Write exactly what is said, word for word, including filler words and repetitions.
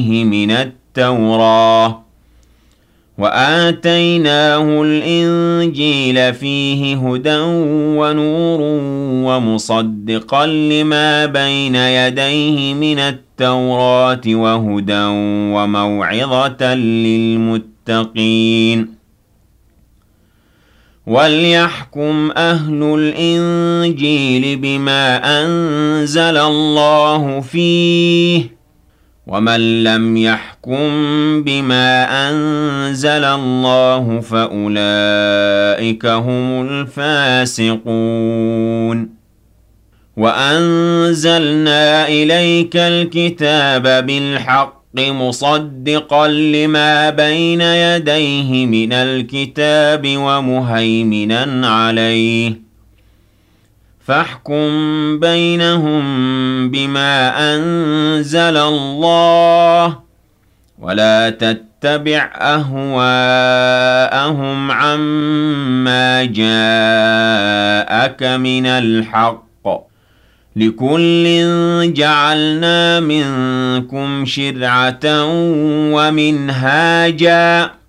من التوراة وآتيناه الإنجيل فيه هدى ونور ومصدقا لما بين يديه من التوراة وهدى وموعظة للمتقين وَلْيَحْكُمْ أَهْلُ الْإِنجِيلِ بِمَا أَنزَلَ اللَّهُ فِيهِ وَمَن لَّمْ يَحْكُم بِمَا أَنزَلَ اللَّهُ فَأُولَٰئِكَ هُمُ الْفَاسِقُونَ وَأَنزَلْنَا إِلَيْكَ الْكِتَابَ بِالْحَقِّ مُصَدِّقًا لِّمَا بَيْنَ يَدَيْهِ مِنَ الْكِتَابِ وَمُهَيْمِنًا عَلَيْهِ فاحكم بينهم بما أنزل الله ولا تتبع أهواءهم عما جاءك من الحق لكل جعلنا منكم شرعة ومنهاجا